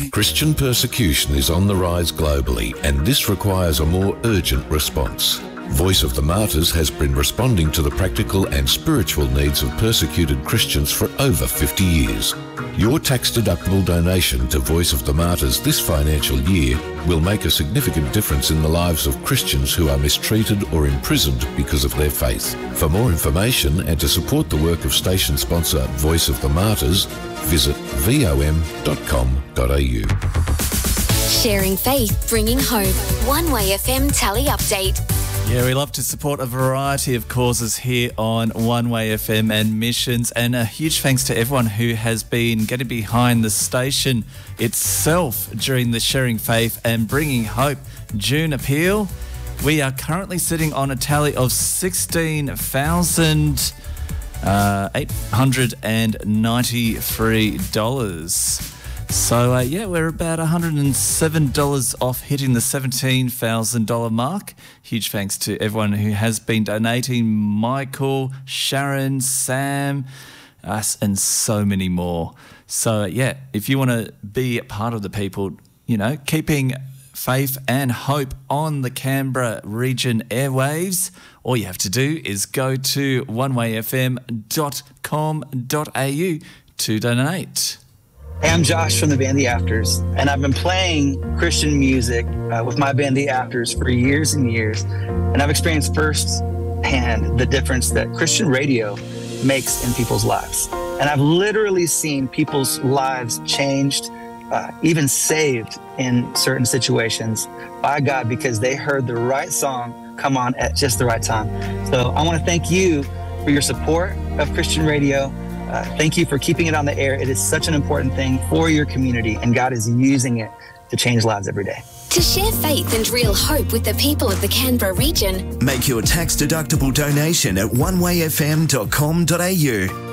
Christian persecution is on the rise globally, and this requires a more urgent response. Voice of the Martyrs has been responding to the practical and spiritual needs of persecuted Christians for over 50 years. Your tax-deductible donation to Voice of the Martyrs this financial year will make a significant difference in the lives of Christians who are mistreated or imprisoned because of their faith. For more information and to support the work of station sponsor Voice of the Martyrs, visit vom.com.au. Sharing faith, bringing hope. One Way FM Tally Update. Yeah, we love to support a variety of causes here on One Way FM and missions, and a huge thanks to everyone who has been getting behind the station itself during the Sharing Faith and Bringing Hope June appeal. We are currently sitting on a tally of $16,893. So, we're about $107 off hitting the $17,000 mark. Huge thanks to everyone who has been donating. Michael, Sharon, Sam, us, and so many more. So, if you want to be a part of the people, keeping faith and hope on the Canberra region airwaves, all you have to do is go to onewayfm.com.au to donate. Hey, I'm Josh from the band The Afters, and I've been playing Christian music with my band The Afters for years and years, and I've experienced firsthand the difference that Christian radio makes in people's lives. And I've literally seen people's lives changed, even saved in certain situations by God because they heard the right song come on at just the right time. So I want to thank you for your support of Christian radio. Thank you for keeping it on the air. It is such an important thing for your community, and God is using it to change lives every day. To share faith and real hope with the people of the Canberra region, make your tax-deductible donation at onewayfm.com.au.